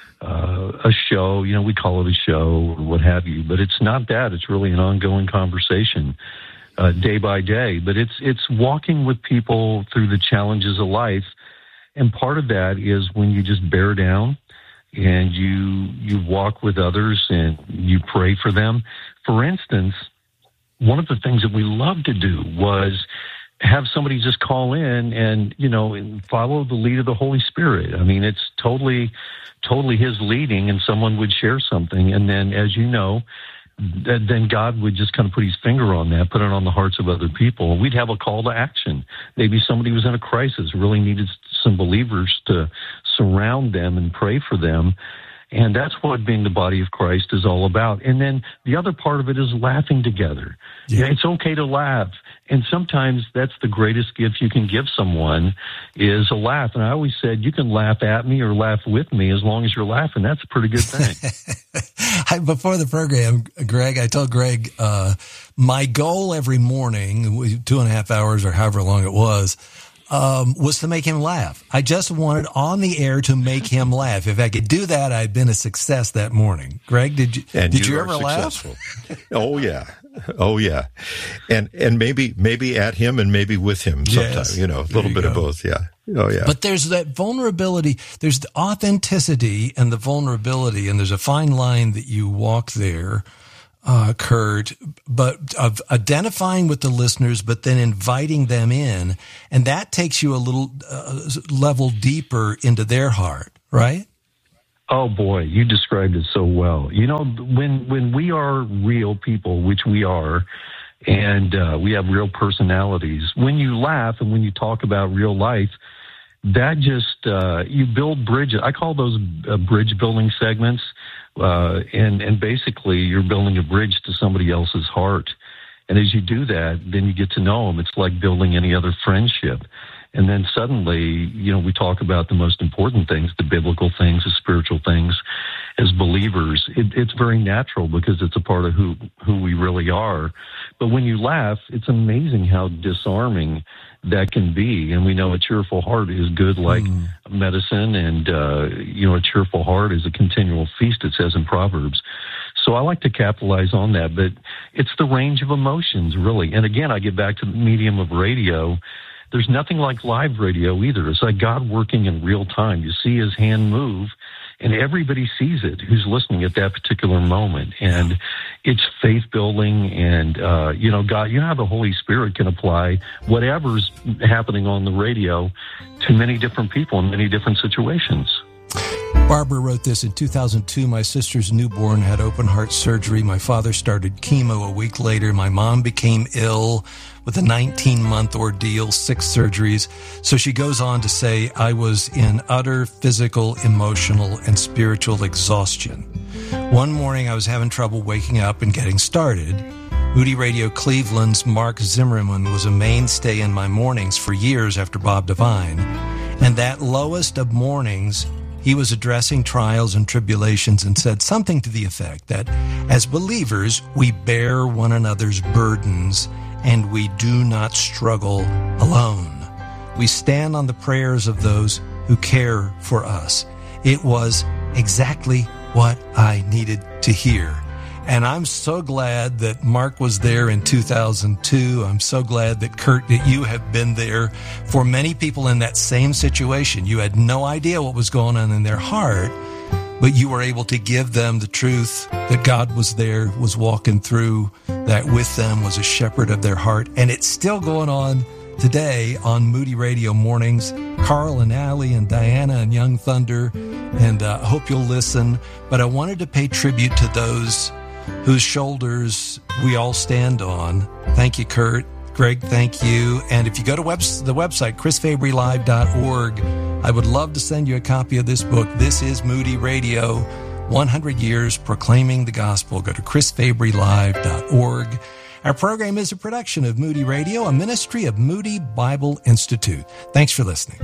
uh, a show. You know, we call it a show or what have you, but it's not that. It's really an ongoing conversation uh, day by day. But it's it's walking with people through the challenges of life, and part of that is when you just bear down and you you walk with others and you pray for them. For instance, one of the things that we loved to do was have somebody just call in and, you know, follow the lead of the Holy Spirit. I mean, it's totally, totally his leading, and someone would share something. And then, as you know, th- then God would just kind of put his finger on that, put it on the hearts of other people. We'd have a call to action. Maybe somebody was in a crisis, really needed some believers to surround them and pray for them. And that's what being the body of Christ is all about. And then the other part of it is laughing together. Yeah. It's okay to laugh. And sometimes that's the greatest gift you can give someone is a laugh. And I always said, you can laugh at me or laugh with me as long as you're laughing. That's a pretty good thing. I, before the program, Greg, I told Greg, uh, my goal every morning, two and a half hours or however long it was, Um, was to make him laugh. I just wanted on the air to make him laugh. If I could do that, I'd been a success that morning. Greg, did you and did you, you ever laugh? Oh yeah, oh yeah, and and maybe maybe at him and maybe with him sometime. Yes. You know, a little you bit go. of both. Yeah. Oh yeah. But there's that vulnerability. There's the authenticity and the vulnerability, and there's a fine line that you walk there. Uh, Kurt, but of identifying with the listeners, but then inviting them in, and that takes you a little uh, level deeper into their heart, right? Oh boy, you described it so well. You know, when when we are real people, which we are, and uh, we have real personalities, when you laugh and when you talk about real life, that just uh, you build bridges. I call those uh, bridge building segments. Uh, and, and basically you're building a bridge to somebody else's heart. And as you do that, then you get to know them. It's like building any other friendship. And then suddenly, you know, we talk about the most important things, the biblical things, the spiritual things as believers. It, it's very natural because it's a part of who, who we really are. But when you laugh, it's amazing how disarming that can be. And we know a cheerful heart is good like mm. medicine. And, uh, you know, a cheerful heart is a continual feast, it says in Proverbs. So I like to capitalize on that, but it's the range of emotions, really. And again, I get back to the medium of radio. There's nothing like live radio either. It's like God working in real time. You see his hand move, and everybody sees it who's listening at that particular moment. And it's faith building, and, uh, you know, God, you know how the Holy Spirit can apply whatever's happening on the radio to many different people in many different situations. Barbara wrote this in two thousand two. My sister's newborn had open heart surgery. My father started chemo a week later. My mom became ill with a nineteen-month ordeal, six surgeries. So she goes on to say, I was in utter physical, emotional, and spiritual exhaustion. One morning, I was having trouble waking up and getting started. Moody Radio Cleveland's Mark Zimmerman was a mainstay in my mornings for years after Bob Devine. And that lowest of mornings, he was addressing trials and tribulations and said something to the effect that as believers, we bear one another's burdens and we do not struggle alone. We stand on the prayers of those who care for us. It was exactly what I needed to hear. And I'm so glad that Mark was there in two thousand two. I'm so glad that, Kurt, that you have been there for many people in that same situation. You had no idea what was going on in their heart, but you were able to give them the truth that God was there, was walking through that with them, was a shepherd of their heart. And it's still going on today on Moody Radio Mornings. Carl and Allie and Diana and Young Thunder, and uh, I hope you'll listen. But I wanted to pay tribute to those whose shoulders we all stand on. Thank you, Kurt. Greg, thank you. And if you go to web- the website, chris fabry live dot org, I would love to send you a copy of this book. This is Moody Radio, one hundred years Proclaiming the Gospel. Go to chris fabry live dot org. Our program is a production of Moody Radio, a ministry of Moody Bible Institute. Thanks for listening.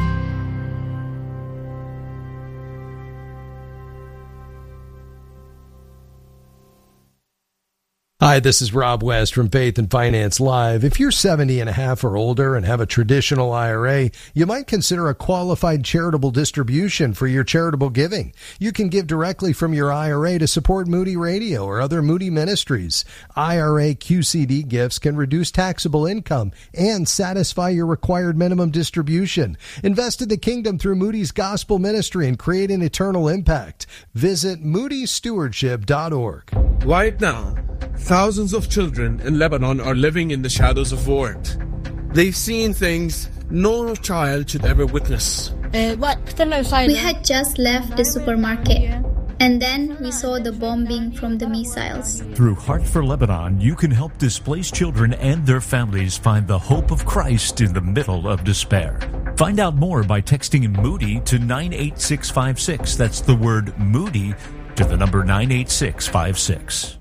Hi, this is Rob West from Faith and Finance Live. If you're seventy and a half or older and have a traditional I R A, you might consider a qualified charitable distribution for your charitable giving. You can give directly from your I R A to support Moody Radio or other Moody ministries. I R A Q C D gifts can reduce taxable income and satisfy your required minimum distribution. Invest in the kingdom through Moody's Gospel Ministry and create an eternal impact. Visit moody stewardship dot org. Right now, thousands of children in Lebanon are living in the shadows of war. They've seen things no child should ever witness. We had just left the supermarket, and then we saw the bombing from the missiles. Through Heart for Lebanon, you can help displaced children and their families find the hope of Christ in the middle of despair. Find out more by texting Moody to nine eight six five six. That's the word Moody to the number nine eight six five six.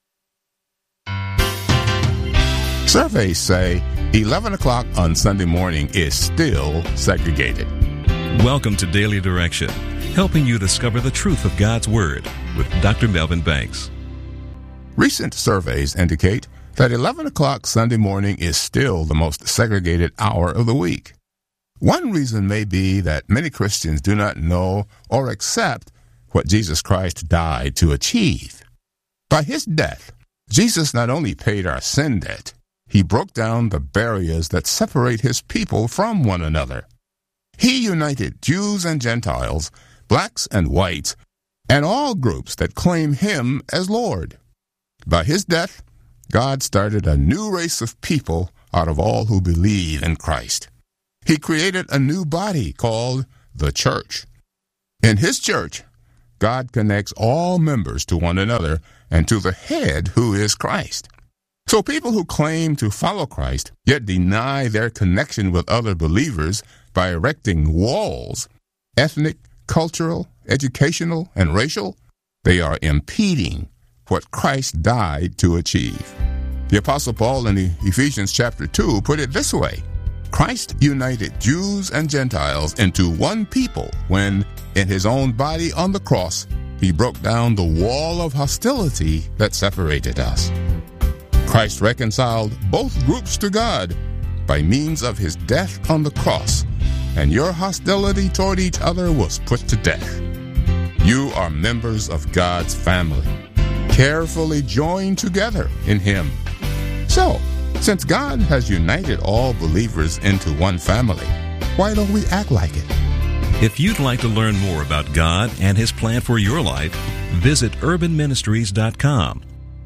Surveys say eleven o'clock on Sunday morning is still segregated. Welcome to Daily Direction, helping you discover the truth of God's Word with Doctor Melvin Banks. Recent surveys indicate that eleven o'clock Sunday morning is still the most segregated hour of the week. One reason may be that many Christians do not know or accept what Jesus Christ died to achieve. By his death, Jesus not only paid our sin debt, he broke down the barriers that separate his people from one another. He united Jews and Gentiles, blacks and whites, and all groups that claim him as Lord. By his death, God started a new race of people out of all who believe in Christ. He created a new body called the church. In his church, God connects all members to one another and to the head who is Christ. So people who claim to follow Christ yet deny their connection with other believers by erecting walls, ethnic, cultural, educational, and racial, they are impeding what Christ died to achieve. The Apostle Paul in Ephesians chapter two put it this way: Christ united Jews and Gentiles into one people when, in his own body on the cross, he broke down the wall of hostility that separated us. Christ reconciled both groups to God by means of his death on the cross, and your hostility toward each other was put to death. You are members of God's family. carefully joined together in Him. So, since God has united all believers into one family, why don't we act like it? If you'd like to learn more about God and His plan for your life, visit urban ministries dot com.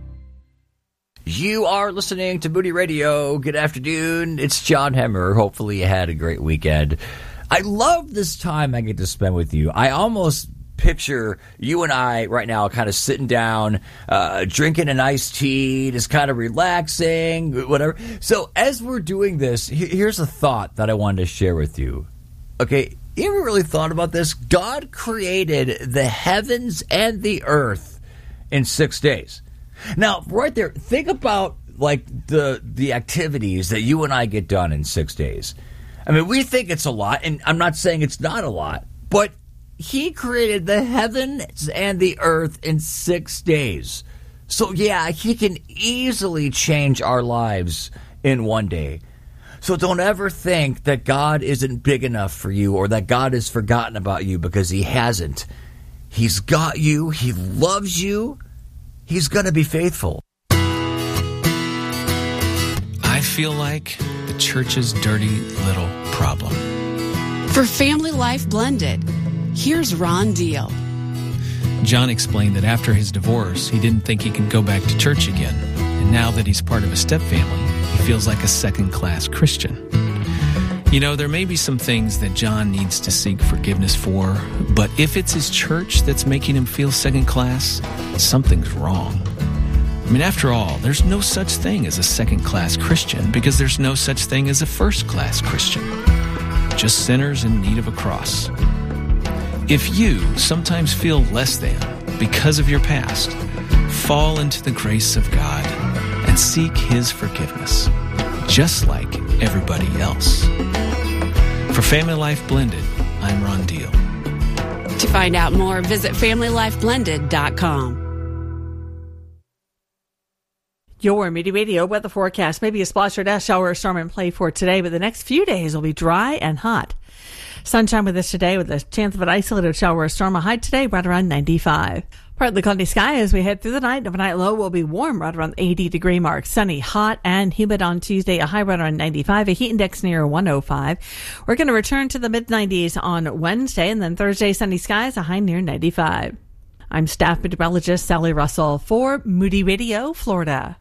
You are listening to Moody Radio. Good afternoon. It's John Hemmer. Hopefully you had a great weekend. I love this time I get to spend with you. I almost picture you and I right now kind of sitting down, uh, drinking an iced tea, just kind of relaxing, whatever. So as we're doing this, here's a thought that I wanted to share with you. Okay, you ever really thought about this? God created the heavens and the earth in six days. Now, right there, think about like the the activities that you and I get done in six days. I mean, we think it's a lot, and I'm not saying it's not a lot, but He created the heavens and the earth in six days. So, yeah, He can easily change our lives in one day. So don't ever think that God isn't big enough for you or that God has forgotten about you, because He hasn't. He's got you. He loves you. He's going to be faithful. I feel like the church's dirty little problem. For Family Life Blended, here's Ron Deal. John explained that after his divorce, he didn't think he could go back to church again. And now that he's part of a step family, he feels like a second-class Christian. You know, there may be some things that John needs to seek forgiveness for, but if it's his church that's making him feel second-class, something's wrong. I mean, after all, there's no such thing as a second-class Christian because there's no such thing as a first-class Christian. Just sinners in need of a cross. If you sometimes feel less than because of your past, fall into the grace of God and seek His forgiveness, just like everybody else. For Family Life Blended, I'm Ron Deal. To find out more, visit family life blended dot com. Your Moody Radio weather forecast. Maybe a splash or dash shower or storm in play for today, but the next few days will be dry and hot. Sunshine with us today with a chance of an isolated shower or storm. A high today right around ninety-five. Partly cloudy sky as we head through the night. Overnight low will be warm right around the eighty degree mark. Sunny, hot, and humid on Tuesday. A high right around ninety-five. A heat index near one oh five. We're going to return to the mid nineties on Wednesday, and then Thursday sunny skies. A high near ninety-five. I'm staff meteorologist Sally Russell for Moody Radio, Florida.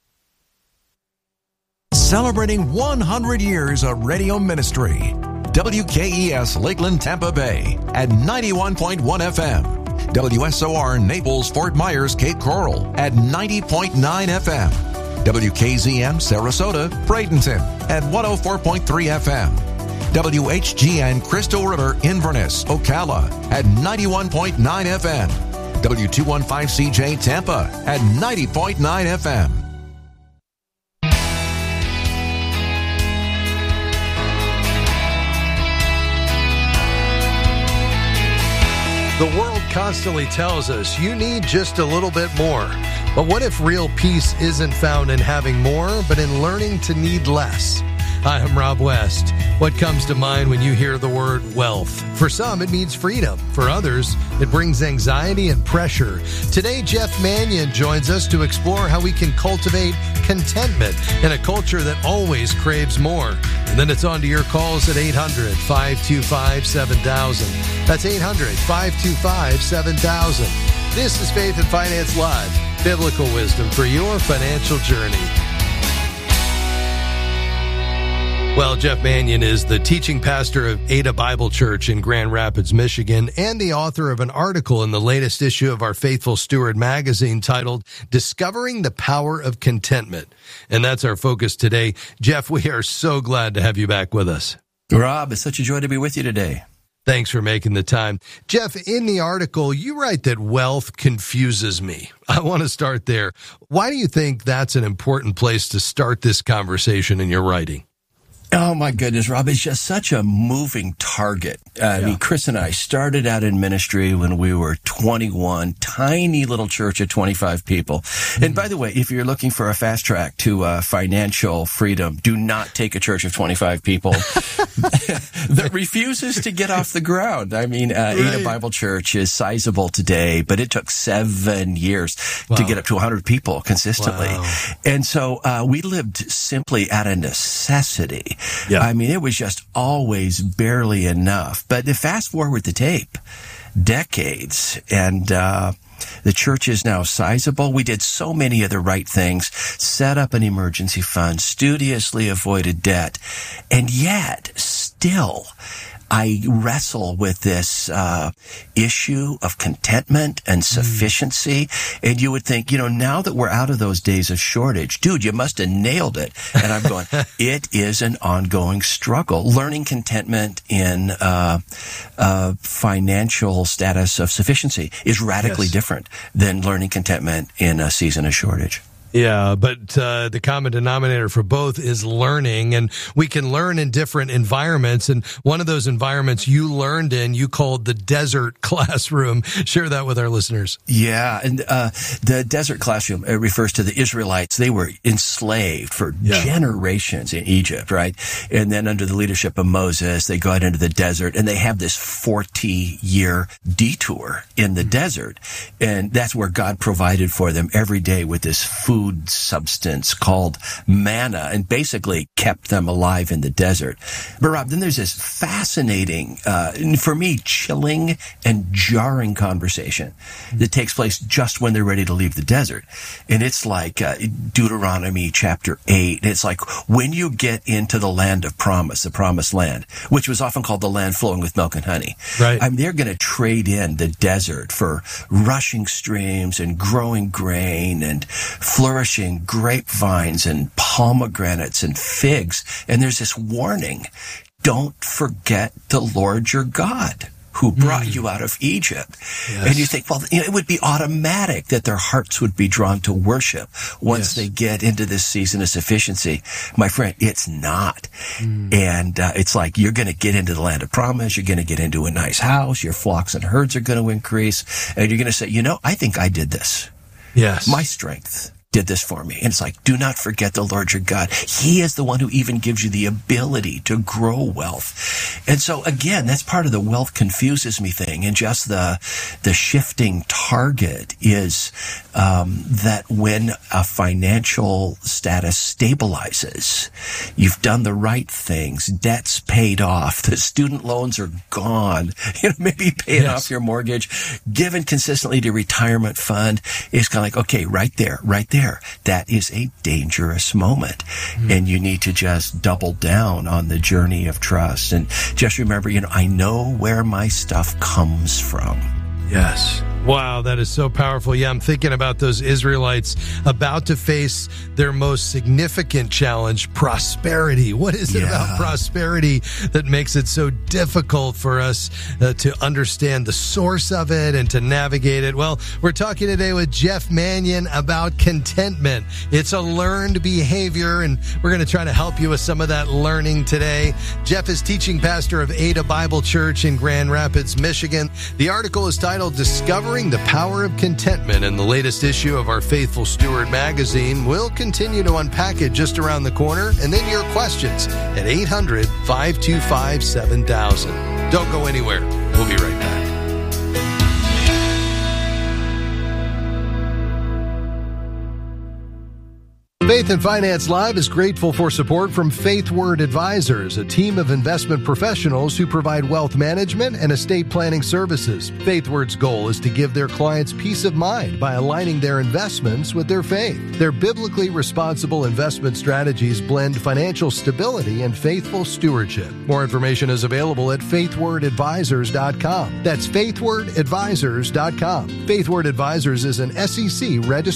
Celebrating one hundred years of radio ministry. W K E S Lakeland, Tampa Bay at ninety-one point one F M. W S O R Naples, Fort Myers, Cape Coral at ninety point nine F M. W K Z M Sarasota, Bradenton at one oh four point three F M. W H G N Crystal River, Inverness, Ocala at ninety-one point nine F M. W two fifteen C J Tampa at ninety point nine F M. The world constantly tells us you need just a little bit more. But what if real peace isn't found in having more, but in learning to need less? Hi, I'm Rob West. What comes to mind when you hear the word wealth? For some, it means freedom. For others, it brings anxiety and pressure. Today, Jeff Mannion joins us to explore how we can cultivate contentment in a culture that always craves more. And then it's on to your calls at eight hundred, five two five, seven thousand. That's eight hundred, five two five, seven thousand. This is Faith and Finance Live, biblical wisdom for your financial journey. Well, Jeff Mannion is the teaching pastor of Ada Bible Church in Grand Rapids, Michigan, and the author of an article in the latest issue of our Faithful Steward magazine titled Discovering the Power of Contentment. And that's our focus today. Jeff, we are so glad to have you back with us. Rob, it's such a joy to be with you today. Thanks for making the time. Jeff, in the article, you write that wealth confuses me. I want to start there. Why do you think that's an important place to start this conversation in your writing? Oh, my goodness, Rob. It's just such a moving target. Uh, yeah. I mean, Chris and I started out in ministry when we were twenty-one, tiny little church of twenty-five people. Mm-hmm. And by the way, if you're looking for a fast track to uh, financial freedom, do not take a church of twenty-five people that refuses to get off the ground. I mean, uh, right. Ada Bible Church is sizable today, but it took seven years wow. to get up to one hundred people consistently. Wow. And so uh, we lived simply out of necessity. Yeah. I mean, it was just always barely enough. But fast forward the tape, decades, and uh, the church is now sizable. We did so many of the right things, set up an emergency fund, studiously avoided debt, and yet still I wrestle with this uh issue of contentment and sufficiency. Mm. And you would think, you know, now that we're out of those days of shortage, dude, you must have nailed it. And I'm going, it is an ongoing struggle. Learning contentment in uh, uh financial status of sufficiency is radically yes. different than learning contentment in a season of shortage. Yeah, but uh, the common denominator for both is learning, and we can learn in different environments. And one of those environments you learned in, you called the desert classroom. Share that with our listeners. Yeah, and uh, the desert classroom it refers to the Israelites. They were enslaved for yeah. generations in Egypt, right? And then under the leadership of Moses, they go out into the desert, and they have this forty-year detour in the mm-hmm. desert. And that's where God provided for them every day with this food substance called manna, and basically kept them alive in the desert. But Rob, then there's this fascinating, uh, for me, chilling and jarring conversation that takes place just when they're ready to leave the desert. And it's like uh, Deuteronomy chapter eight. It's like when you get into the land of promise, the promised land, which was often called the land flowing with milk and honey. Right. I mean, they're going to trade in the desert for rushing streams and growing grain and flourishing grapevines and pomegranates and figs. And there's this warning, don't forget the Lord your God who brought mm. you out of Egypt. Yes. And you think, well, you know, it would be automatic that their hearts would be drawn to worship once yes. they get into this season of sufficiency. My friend, it's not. Mm. And uh, it's like you're going to get into the land of promise. You're going to get into a nice house. Your flocks and herds are going to increase. And you're going to say, you know, I think I did this. Yes. My strength did this for me. And it's like, do not forget the Lord your God. He is the one who even gives you the ability to grow wealth. And so again, that's part of the wealth confuses me thing. And just the, the shifting target is, um, that when a financial status stabilizes, you've done the right things, debt's paid off, the student loans are gone, you know, maybe paying yes. off your mortgage, given consistently to retirement fund, it's kind of like, okay, right there, right there. That is a dangerous moment. Mm. And you need to just double down on the journey of trust. And just remember, you know, I know where my stuff comes from. Yes. Wow, that is so powerful. Yeah, I'm thinking about those Israelites about to face their most significant challenge, prosperity. What is it yeah. about prosperity that makes it so difficult for us uh, to understand the source of it and to navigate it? Well, we're talking today with Jeff Manion about contentment. It's a learned behavior, and we're going to try to help you with some of that learning today. Jeff is teaching pastor of Ada Bible Church in Grand Rapids, Michigan. The article is titled Discovering the Power of Contentment in the latest issue of our Faithful Steward magazine. We'll continue to unpack it just around the corner, and then your questions at eight hundred, five two five, seven thousand. Don't go anywhere. We'll be right back. Faith and Finance Live is grateful for support from Faith Word Advisors, a team of investment professionals who provide wealth management and estate planning services. Faith Word's goal is to give their clients peace of mind by aligning their investments with their faith. Their biblically responsible investment strategies blend financial stability and faithful stewardship. More information is available at faith word advisors dot com. That's faith word advisors dot com. Faith Word Advisors is an S E C registered